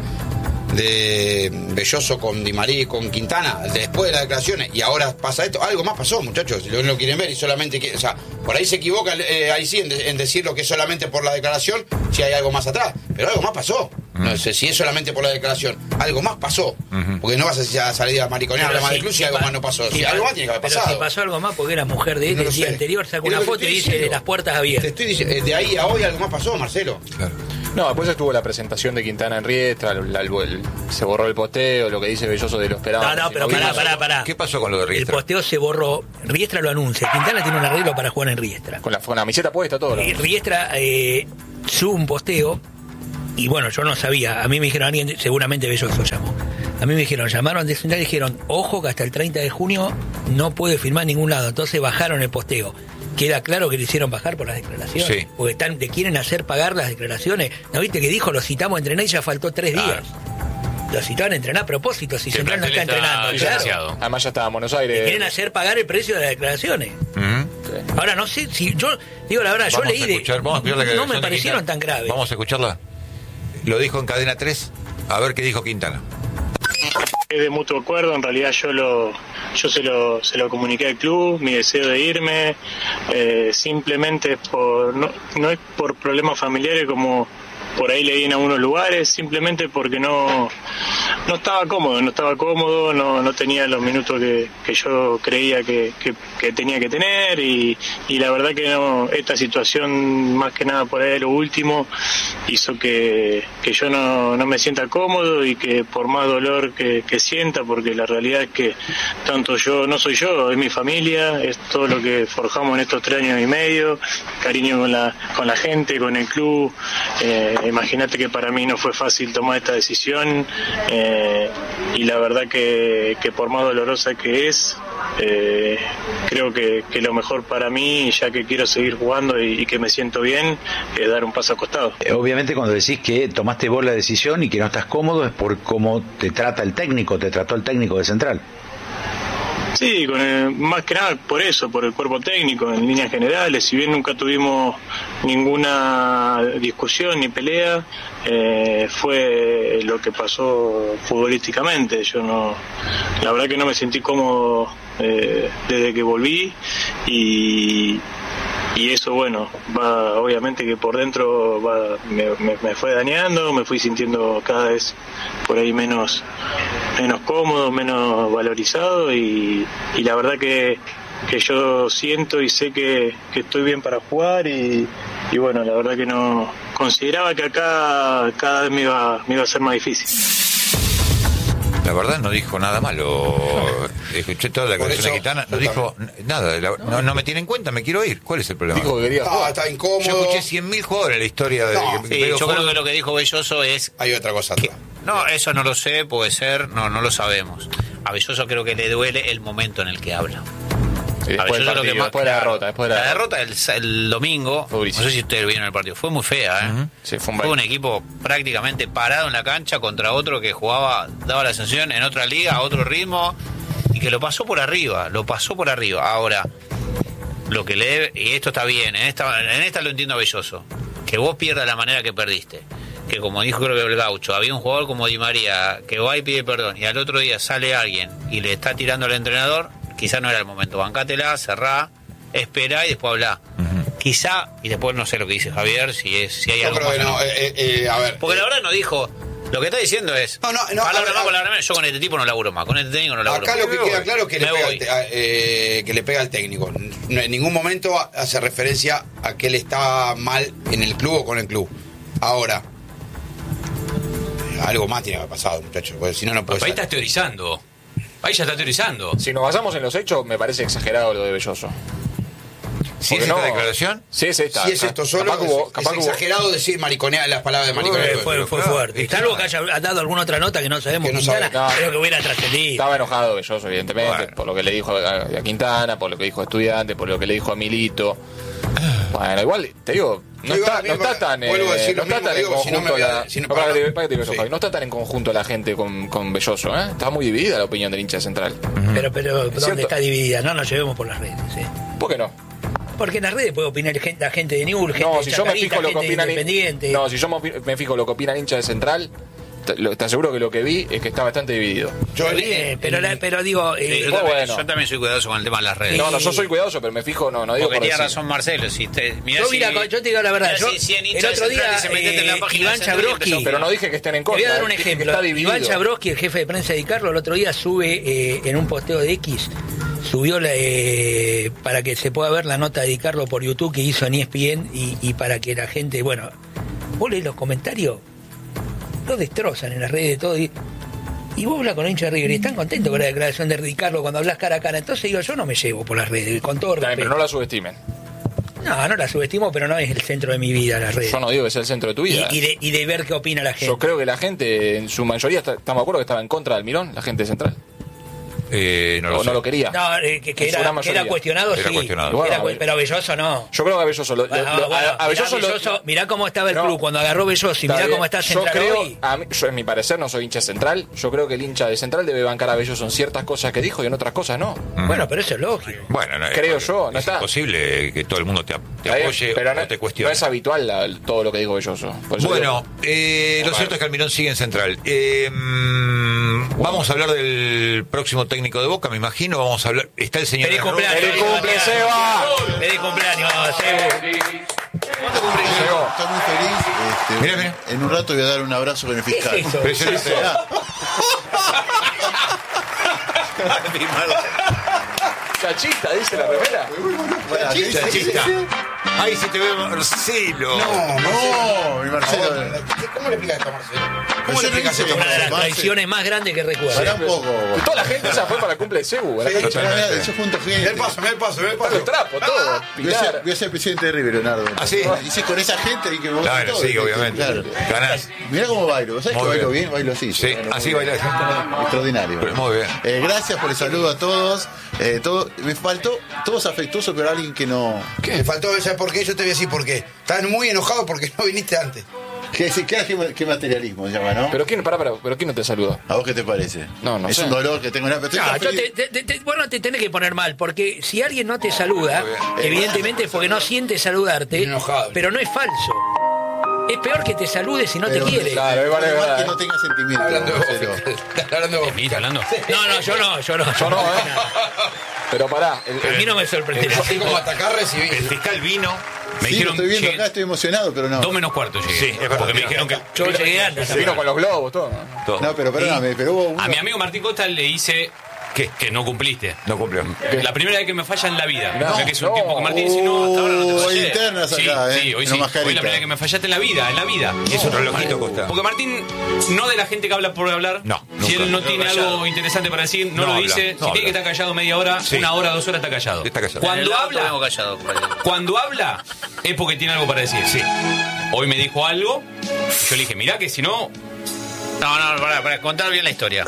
de Belloso con Di María y con Quintana, después de las declaraciones, y ahora pasa esto. Algo más pasó, muchachos, si lo, lo quieren ver y solamente... que- o sea, por ahí se equivoca eh, ahí sí en, de- en decir lo que es solamente por la declaración, si hay algo más atrás, pero algo más pasó. No sé si es solamente por la declaración, algo más pasó, porque no vas a, a salir a mariconear a la madre Cruz si algo pa- más no pasó. si Si pa- algo más tiene que haber pero pasado. si pasó algo más porque era mujer de él No el lo día sé. anterior, saca Es una lo que foto te y estoy dice diciendo. las puertas Te abiertas. estoy diciendo, eh, de ahí a hoy algo más pasó, Marcelo. Claro. No, después estuvo la presentación de Quintana en Riestra, el- el- el- se borró el posteo, lo que dice Belloso de lo esperado. No, no, pero Si pará, vimos- pará, pará. ¿Qué pasó con lo de El Riestra? posteo se borró. Riestra lo anuncia. Quintana tiene un arreglo para jugar en Riestra. Con la, con la camiseta puesta, todo. ¿no? Y Riestra eh, sube un posteo. Y bueno, yo no sabía. A mí me dijeron, alguien, seguramente Belloso llamó. A mí me dijeron, llamaron de Central y dijeron, ojo que hasta el treinta de junio no puede firmar en ningún lado. Entonces bajaron el posteo. Queda claro que le hicieron bajar por las declaraciones. Sí. Porque están, te quieren hacer pagar las declaraciones. ¿No viste que dijo, lo citamos a entrenar y ya faltó tres días? Lo citaban a entrenar a propósito, si Que el Central no está plantel está entrenando. desgraciado. Claro. Además ya estaba en Buenos Le Aires. quieren hacer pagar el precio de las declaraciones. Ujú. Ahora no sé si yo digo la verdad, yo Vamos leí a de escuchar- vamos a escuchar la no declaración me de parecieron Quintana. tan graves. Vamos a escucharla. Lo dijo en Cadena tres. A ver qué dijo Quintana. Es de mutuo acuerdo, en realidad yo lo yo se lo se lo comuniqué al club, mi deseo de irme, eh, simplemente por no, no es por problemas familiares como por ahí leí en algunos lugares, simplemente porque no no estaba cómodo, no estaba cómodo, no, no tenía los minutos que, que yo creía que, que, que tenía que tener y, y la verdad que no, esta situación más que nada por ahí lo último hizo que, que yo no, no me sienta cómodo y que por más dolor que, que sienta, porque la realidad es que tanto yo, no soy yo, es mi familia, es todo lo que forjamos en estos tres años y medio, cariño con la, con la gente, con el club, eh, imagínate que para mí no fue fácil tomar esta decisión eh, y la verdad que, que por más dolorosa que es, eh, creo que, que lo mejor para mí, ya que quiero seguir jugando y, y que me siento bien, es dar un paso a costado. Obviamente cuando decís que tomaste vos la decisión y que no estás cómodo es por cómo te trata el técnico, te trató el técnico de Central. Sí, con el- más que nada por eso, por el cuerpo técnico, en líneas generales. Si bien nunca tuvimos ninguna discusión ni pelea, eh, fue lo que pasó futbolísticamente. Yo no, la verdad que no me sentí cómodo eh, desde que volví y y eso, bueno, va obviamente que por dentro va, me, me, me fue dañando, me fui sintiendo cada vez por ahí menos menos cómodo, menos valorizado y, y la verdad que, que yo siento y sé que, que estoy bien para jugar y, y bueno, la verdad que no consideraba que acá cada vez me iba, me iba a ser más difícil. La verdad no dijo nada malo. Escuché toda la Por declaración de eso, Quintana. No yo dijo n- nada. La- no, no me tiene en cuenta, me quiero ir. ¿Cuál es el problema? Dijo que quería No, jugar. está incómodo. Yo escuché cien mil jugadores en la historia de No, que Sí, veo yo fútbol. creo que lo que dijo Belloso es... Hay otra cosa que- atrás. no, eso no lo sé, puede ser, no, no lo sabemos. A Belloso creo que le duele el momento en el que habla. Y A después, Belloso del lo que partido, más- después de la claro, derrota. Después de la, La derrota el, el domingo, Fue no durísimo. sé si ustedes vieron el partido, fue muy fea, ¿eh? Sí, fue un Fue un baile. equipo prácticamente parado en la cancha contra otro que jugaba, daba la sensación en otra liga, a otro ritmo, y que lo pasó por arriba, lo pasó por arriba. Ahora, lo que le debe, y esto está bien, en esta, en esta lo entiendo a Belloso, que vos pierdas la manera que perdiste. Que como dijo creo que el Gaucho, había un jugador como Di María que va y pide perdón, y al otro día sale alguien y le está tirando al entrenador, quizá no era el momento. Bancátela, cerrá, esperá y después hablá. Quizá, y después no sé lo que dice Javier, si es si hay Yo algo creo más que o no, no. eh, eh, eh, a ver. Porque eh, la verdad no dijo, Lo que está diciendo es. No, no, no. Palabra a, más, a, palabra menos. Yo con este tipo no laburo más. Con este técnico no laburo acá más. Acá lo que queda claro es que le, pega al, eh, que le pega al técnico. En ningún momento hace referencia a que él está mal en el club o con el club. Ahora, algo más tiene que haber pasado, muchachos. Porque si no, no puede ser. Ahí estás teorizando. Ahí ya está teorizando. Si nos basamos en los hechos, me parece exagerado lo de Belloso. ¿Sí es esta no, declaración? Sí, es esta. Si es esto solo, capaz hubo, es, capaz es exagerado hubo. decir mariconear las palabras de mariconeo. Fue, fue fuerte. Salvo que haya dado alguna otra nota que no sabemos, que no Quintana, sabe. no, creo que hubiera trascendido. Estaba enojado Belloso, evidentemente, bueno. por lo que le dijo a, a Quintana, por lo que dijo a Estudiantes, por lo que le dijo a Milito. Bueno, igual, te digo, no está, no está tan eh, no está tan en conjunto la no está tan en conjunto la gente con, con Belloso, ¿eh? Está muy dividida la opinión del hincha de Central. Uh-huh. Pero, pero ¿dónde está dividida? No nos llevemos por las redes, ¿sí? ¿Por qué no? Porque en las redes puede opinar gente, la gente de Newell's, gente no, de si Chacarita, yo me fijo lo que opinan Independiente. No, si yo me fijo lo que opinan hinchas de Central, te, lo, te aseguro que lo que vi es que está bastante dividido. Yo bien, pero, la, pero digo... Sí, eh, yo, también, bueno. yo también soy cuidadoso con el tema de las redes. No, no, yo soy cuidadoso, pero me fijo, no, no digo Porque por tiene decir. razón Marcelo. Si te, yo, si, mira, yo te digo la verdad, yo, si, si el otro día eh, Iván Chabrowski... Pero no dije que estén en contra. Te voy a dar un ejemplo. Iván Chabrowski, el jefe de prensa de Di Carlo, el otro día sube eh, en un posteo de X... Subió la, eh, para que se pueda ver la nota de Di Carlo por YouTube que hizo en E S P N y, y para que la gente, bueno, vos lees los comentarios, lo destrozan en las redes de todo. Y, y vos hablas con hincha de River y están contentos con la declaración de Di Carlo cuando hablas cara a cara. Entonces digo, yo no me llevo por las redes, con todo respeto. Pero no la subestimen. No, no la subestimo, pero no es el centro de mi vida las redes. Yo no digo que sea el centro de tu vida. Y, y, de, y de ver qué opina la gente. Yo creo que la gente, en su mayoría, está, estamos de acuerdo que estaba en contra del Almirón, la gente de Central. Eh, no, lo o no lo quería. No, eh, que, que, era, que era cuestionado, era sí. Cuestionado. Bueno, era, pero a Belloso no. Yo creo que a Belloso lo, bueno, lo, bueno, a, a Belloso mirá, lo, Belloso, mirá cómo estaba el no, club cuando agarró Belloso y mirá bien. cómo está Central yo creo, hoy. A mí, yo, en mi parecer, no soy hincha de Central. Yo creo que el hincha de Central debe bancar a Belloso en ciertas cosas que dijo y en otras cosas no. Mm. Bueno, pero eso es lógico. Bueno, no, creo es, yo. No es está imposible que todo el mundo te, te apoye pero o no, te cuestione. No es habitual la, todo lo que dijo Belloso. Bueno, eh, lo cierto es que Almirón sigue en Central. Eh, vamos a hablar del próximo técnico de Boca, me imagino. Vamos a hablar. Está el señor. ¡Feliz cumpleaños! ¡Feliz cumple, Seba! ¡Feliz cumpleaños, Seba! ¿Cuánto cumpleaños? Estoy muy feliz. Este, mira, mira. En un rato voy a dar un abrazo con el fiscal. ¿Qué es eso? ¿Qué es eso? Chachita, dice la remera. Chachita, chachita. Ay, si te veo Marcelo. No, no, mi Marcelo. ¿Cómo le explicas esto a Marcelo? ¿Cómo le explicas esto? Una de las traiciones más grandes que recuerdo. Pará un poco. Toda la gente esa fue para el cumple de Cebu. Yo junto gente. Mira el paso, mira el paso, mira el paso. Los trapos, todo. Voy a, ser, voy a ser presidente de River, Leonardo. ¿Ah, sí? Dice con esa gente y que vos Claro, todo, sí, obviamente. Claro. Ganás. Mirá cómo bailo. ¿Sabes que bailo bien? Bailo así. Sí, bueno, así bien. bailás. Extraordinario. Pero muy bien. Eh, gracias por el saludo a todos. Eh, todo, me faltó, todos afectuosos, pero alguien que no. ¿Qué? Me faltó, ¿sabes por qué? Yo te voy a decir por qué. Estás muy enojado porque no viniste antes. ¿Qué, qué, qué, qué materialismo se llama, no? Pero quién, pará, pará, pero quién no te saluda. ¿A vos qué te parece? No, no es sé. un dolor que tengo en la No, yo te, te, te, vos no te tenés que poner mal, porque si alguien no te saluda, evidentemente es porque no siente saludarte, enojado. Pero no es falso. Es peor que te salude si no pero, te quiere. Claro, igual es verdad. Que no tenga sentimiento. Hablando de Marcelo. Hablando de ¿Estás hablando? No, no, yo no, yo no. Yo no, ¿eh? Pero pará. El, A mí no me sorprendería. Así como atacar, recibir. El fiscal vino. Me Sí, dijeron lo estoy viendo llegué- acá, estoy emocionado, pero no. Dos menos cuarto llegué. Sí, es verdad. Porque me dijeron que. Yo llegué antes. se vino con los globos, todo. Todo. No, pero perdóname, pero hubo uno. A mi amigo Martín Costa le hice. ¿Qué? Que no cumpliste. No cumplió. La primera vez que me falla en la vida. No, O sea, que es un no. tiempo con Martín dice, no, hasta ahora no te Uh, fallé. hay internas Sí, acá, sí, eh, hoy en sí. la Hoy la primera vez que me fallaste en la vida, en la vida. Y es un relojito, Costa. Porque Martín, no de la gente que habla por hablar. No, Si nunca. él no tiene callado. algo interesante para decir, no, No lo habla, dice. no Si habla. tiene que estar callado media hora, Sí. una hora, dos horas está callado. Está callado. Cuando En el auto habla, vengo callado, compañero. cuando habla, es porque tiene algo para decir. Sí. Hoy me dijo algo. Yo le dije, mirá que si no. No, no, para, para contar bien la historia.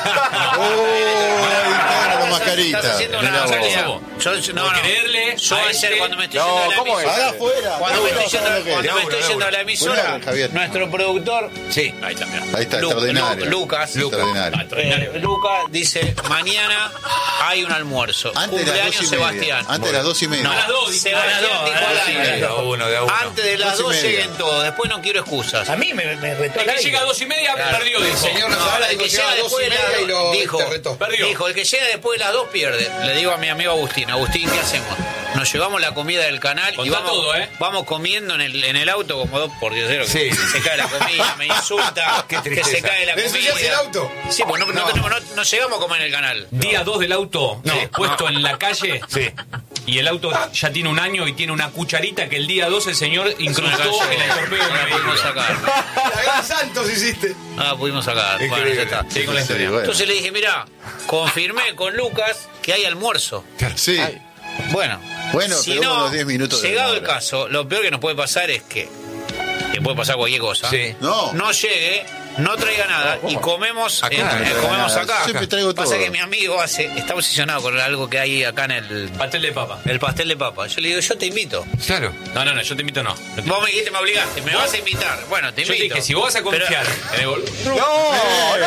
Oh, interna con mascarita. Estás haciendo Mirá una vos. barbaridad. Yo, yo- no, Por no. creerle Yo a ayer este- cuando me estoy No, yendo a la ¿cómo es? emisora- Haga afuera. Cuando no, me estoy no, yendo, no, no, cuando no, me no, estoy no, yendo a la no, emisora, no, Javier. nuestro productor, Sí. Ahí está, mirá. Ahí está, Lu- extraordinario. Lu- Lucas, Extraordinario. eh, Lucas dice, mañana hay un almuerzo. Antes de las Cumpleaños dos y media. Sebastián. Antes de las dos y media. No, A las dos, dice. Sebastián A las dos, dijo a las al dos, aire. De a uno, de a uno. Antes de las Dos y dos media. lleguen todos, después no quiero excusas. A mí me, me retó El al que llega a aire. dos y media Claro. perdió, El dijo. señor No, Nazaré el que dijo, llega llega a dos después y de la media y lo dijo, te retó. Perdió. dijo, el que llega después de las dos pierde. Le digo a mi amigo Agustín, Agustín, ¿qué hacemos? Nos llevamos la comida del canal Contá y vamos, todo, ¿eh? vamos comiendo en el, en el auto como dos por Diosero. Sí. Que se cae la comida, me insulta, Qué que tristeza. se cae la ¿Le comida. ensucias el auto? Sí, pues no, no. no, tenemos, no, no llegamos a comer en el canal. Día dos del auto No. eh, puesto en la calle. Sí. Y el auto ya tiene un año y tiene una cucharita que el día dos el señor incrustó en el torpedo de No una la pudimos vehículo. sacar. La gran Santos hiciste. No la pudimos sacar. Bueno, Increíble. ya está. Sí, con la historia. bueno. Entonces le dije, mira, confirmé con Lucas que hay almuerzo. Sí. Bueno, Bueno, si pero hubo no, unos diez minutos de llegado el demora. caso, lo peor que nos puede pasar es que, que puede pasar cualquier cosa, Sí. No. no llegue, no traiga nada y comemos Acá, en- no eh, traiga comemos nada. acá. Siempre traigo Pasa todo. que mi amigo hace, está obsesionado con algo que hay acá en el, Pastel de papa. el pastel de papa. Yo le digo, yo te invito. Claro. No, no, no, yo te invito no. Vos me dijiste, me obligaste, me vas a invitar. Bueno, te Yo te invito. dije, si vos vas a confiar en el bol- No, no.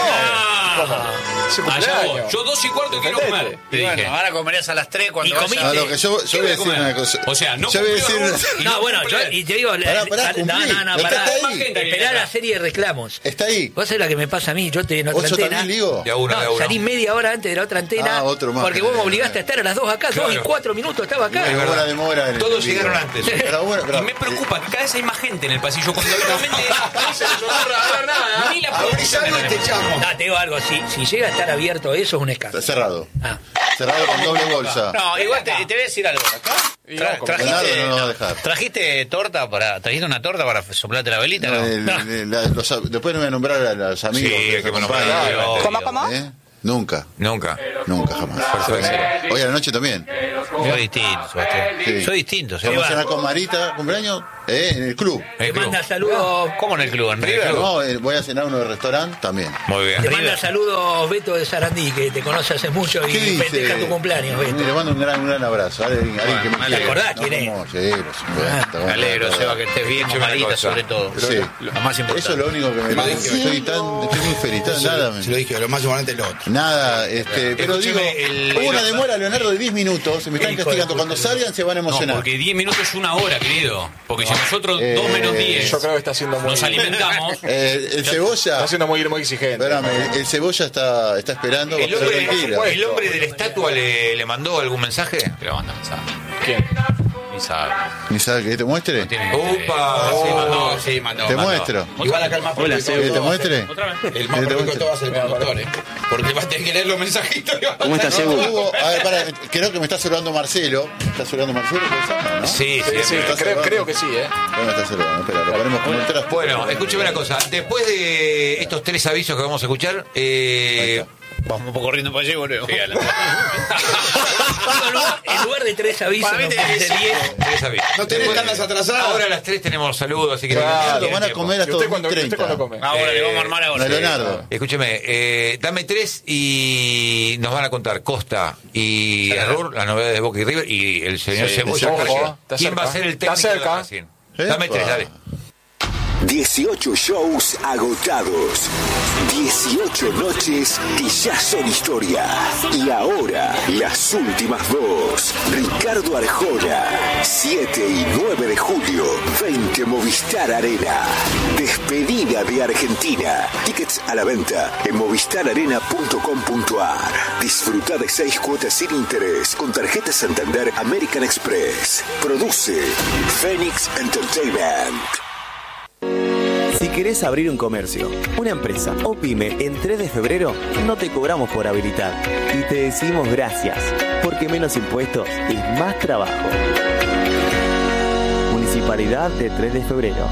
Ah, Su allá cumpleaños. vos. Yo dos y cuarto quiero Defendete. comer. Te Y bueno, dije. ahora comerías a las tres cuando Y vaya- comiste. A lo que yo, yo voy a decir comer. una cosa. O sea, no yo voy a decir cumplió una- vos y No, bueno, yo, cumple. y te digo, Pará, la- pará, no, cumplí. no, no, Está pará. ahí. Esperá la serie de reclamos. Está ahí. Vos sabés lo que me pasa a mí, yo estoy en otra ¿Vos sos antena. también, Ligo? De a uno, de a No, uno. salí media hora antes de la otra antena. Ah, otro más. Porque vos me obligaste a estar a las dos acá, Claro. dos y cuatro minutos estaba acá. Hay verdad. una demora. en el Todos vivo. llegaron antes. Pero bueno, pero- Y me preocupa que cada vez hay más gente en el pasillo cuando habitualmente no se les ocurre hablar nada. Ni la Abrís producción algo y te tenemos. echamos. No, te digo algo, si, si llega a estar abierto eso es un Está escándalo. cerrado. Ah. Cerrado con doble bolsa. No, igual te, te voy a decir algo. Y Tra- no, como Leonardo trajiste, no nos va a dejar. trajiste torta para, trajiste una torta para soplarte la velita, No, ¿no? el- No. el- la- los- después no voy a nombrar a los amigos Sí, que hay que nos nombrar. acompañan. ¿Cómo, cómo? ¿Eh? Nunca, Nunca. nunca jamás. Perfecto. Hoy a la noche también. Soy distinto, Sebastián. Sí. Soy distinto, Vamos a Sebastián. cenar con Marita, cumpleaños, eh, en el club. El Te club. manda saludos. ¿Cómo en el club? ¿En River? No, eh, voy a cenar uno de restaurante también. Muy bien. Te manda saludos Beto de Sarandí, que te conoce hace mucho y ¿Qué dice? festeja tu cumpleaños, Beto. Le mando un gran, un gran abrazo. Alguien, alguien que me ¿te quiere. acordás No, quién es? como- Sí, por supuesto. Me alegro, Seba, que estés bien, con Escúchame una Marita cosa. sobre todo. Sí. Lo más importante. Eso es lo único que me Lo dice. dije. Estoy tan, estoy muy feliz, tan- Se nada. lo- Se lo dije, lo más importante es lo otro. Nada, este, pero digo, Escúcheme, el- hubo una demora, Leonardo, de diez minutos. Se me están Hijo de castigando. puta. Cuando salgan se van a No, emocionar. porque diez minutos es una hora, querido. Porque si nosotros Eh, dos menos diez Yo creo que está siendo muy, nos alimentamos. Eh, el cebolla. está siendo muy, muy exigente. Espérame, el, el cebolla está, está esperando. ¿El pero hombre, tranquila. el hombre de la estatua le, le mandó algún mensaje? Pero manda mensaje. ¿Quién? Ni sabe. ¿Ni sabe que te muestre? Tiene- Upa. Sí, mandó, sí, mandó. ¿Te mandó. muestro? Igual acá el más ¿Que te muestre? El más ¿Que te perfecto muestre? va a ser el conductor, ¿eh? Porque va a tener que leer los mensajitos. ¿Cómo estás, No, Ebu? hubo- a ver, pará, creo que me está saludando Marcelo. ¿Está saludando Marcelo? ¿Puede ser? ¿No? Sí, Sí, sí. sí, está creo, saludando. creo que sí, ¿eh? No me está saludando. Espera, lo ponemos como el traste. Bueno, escúcheme una cosa. Después de estos tres avisos que vamos a escuchar, eh, Vamos un poco corriendo para allá y volvemos. En lugar, en lugar de tres avisos, Para mí nos tenés puse diez. diez. tres avisos. No tenés Después- tandas atrasadas. Ahora a las tres tenemos saludos, así que Claro, tienen van a tiempo. comer ¿Y hasta usted cuándo, dos mil usted treinta. cuándo come? Ahora le Eh, vamos a armar ahora. No, Leonardo. Escúcheme, eh, dame tres y nos van a contar Costa y Errur, las novedades de Boca y River, y el señor Sí, Cebolla. ojo, García. está ¿Quién cerca. va a ser el Está técnico de cerca. Racing? Dame Epa. tres, dale. dieciocho shows agotados. dieciocho noches que ya son historia. Y ahora, las últimas dos. Ricardo Arjona. siete y nueve de julio. veinte Movistar Arena. Despedida de Argentina. Tickets a la venta en movistar arena punto com punto a r. Disfruta de seis cuotas sin interés con tarjeta Santander American Express. Produce Phoenix Entertainment. Si querés abrir un comercio, una empresa o pyme en tres de febrero, no te cobramos por habilitar y te decimos gracias, porque menos impuestos es más trabajo. Municipalidad de tres de febrero.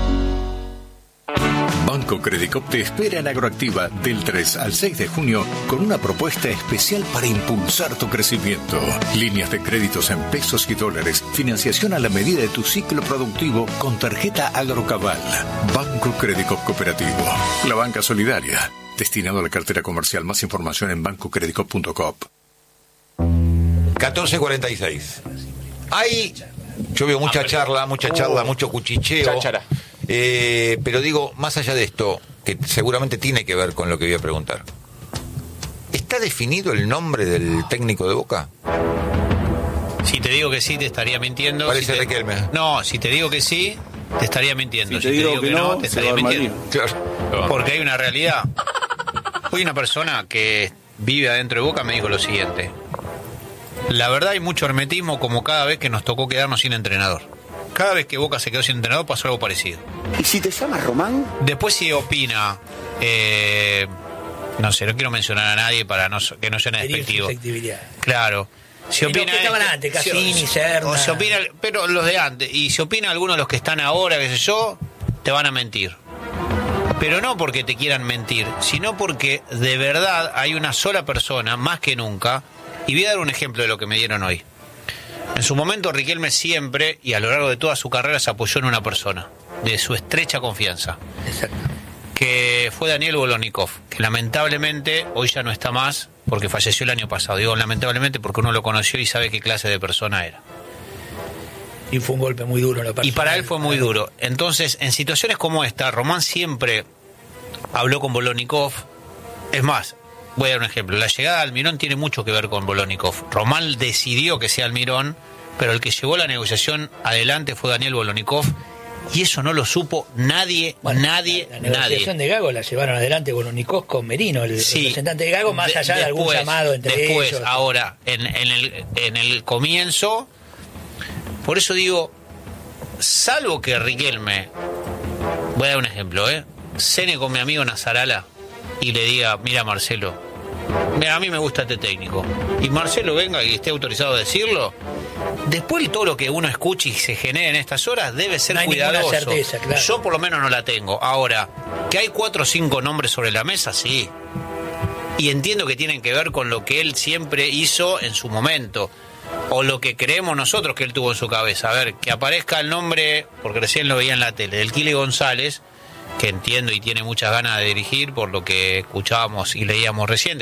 Banco Credicop te espera en Agroactiva del tres al seis de junio con una propuesta especial para impulsar tu crecimiento. Líneas de créditos en pesos y dólares, financiación a la medida de tu ciclo productivo con tarjeta Agrocabal. Banco Credicop Cooperativo, la banca solidaria, destinado a la cartera comercial. Más información en banco credicop punto com. catorce cuarenta y seis. Hay, yo veo mucha charla, mucha charla, mucho cuchicheo. Cháchara. Eh, pero digo, más allá de esto, que seguramente tiene que ver con lo que voy a preguntar. ¿Está definido el nombre del técnico de Boca? Si te digo que sí, te estaría mintiendo. Parece Si te- Riquelme. No, si te digo que sí, te estaría mintiendo. Si te digo que no, te se estaría va al mintiendo. Claro. Porque hay una realidad. Hoy una persona que vive adentro de Boca me dijo lo siguiente. La verdad hay mucho hermetismo, como cada vez que nos tocó quedarnos sin entrenador. Cada vez que Boca se quedó sin entrenador pasó algo parecido. ¿Y si te llamas Román? Después si opina, eh, no sé, no quiero mencionar a nadie para no, que no suene despectivo. Claro. Si opina, los que estaban antes, Cassini, si, Serna. O se opina, pero los de antes. Y si opina algunos de los que están ahora, qué sé yo, te van a mentir. Pero no porque te quieran mentir, sino porque de verdad hay una sola persona, más que nunca, y voy a dar un ejemplo de lo que me dieron hoy. En su momento Riquelme siempre, y a lo largo de toda su carrera, se apoyó en una persona, de su estrecha confianza. Exacto. Que fue Daniel Bolonikov, que lamentablemente hoy ya no está más, porque falleció el año pasado. Digo lamentablemente porque uno lo conoció y sabe qué clase de persona era. Y fue un golpe muy duro. La y para él fue muy duro. Entonces, en situaciones como esta, Román siempre habló con Bolonikov. Es más, voy a dar un ejemplo. La llegada de Almirón tiene mucho que ver con Bolonikov. Román decidió que sea Almirón, pero el que llevó la negociación adelante fue Daniel Bolonikov. Y eso no lo supo nadie, bueno, nadie, la, la negociación nadie. de Gago la llevaron adelante Bolonikov con Merino, el sí, representante de Gago, más de, allá de después, algún llamado entre después, ellos. Ahora, en, en, el, en el comienzo, por eso digo, salvo que Riquelme, voy a dar un ejemplo, ¿eh? Cene con mi amigo Nazarala y le diga, mira Marcelo, mira, a mí me gusta este técnico, y Marcelo venga y esté autorizado a decirlo. Después todo lo que uno escuche y se genere en estas horas debe ser no cuidadoso. Certeza, claro. Yo por lo menos no la tengo. Ahora, que hay cuatro o cinco nombres sobre la mesa, sí. Y entiendo que tienen que ver con lo que él siempre hizo en su momento. O lo que creemos nosotros que él tuvo en su cabeza. A ver, que aparezca el nombre, porque recién lo veía en la tele, del Kili González, que entiendo y tiene muchas ganas de dirigir por lo que escuchábamos y leíamos recién.